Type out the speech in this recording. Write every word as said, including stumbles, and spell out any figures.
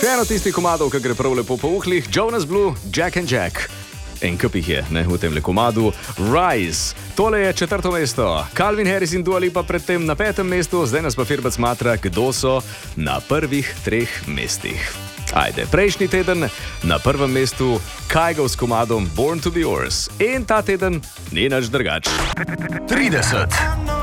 Še eno tistih komadov, ki gre prav lepo po uhlih, Jonas Blue, Jack and Jack. En kup jih je, ne, v tem le komadu. Rise, tole je četrto mesto. Calvin Harris in Dua Lipa predtem na petem mestu, zdaj nas pa Firbec matra, kdo so na prvih treh mestih. Ajde, prejšnji teden na prvem mestu Kygo s komadom Born to be Yours. In ta teden ni nič drugač. trideset.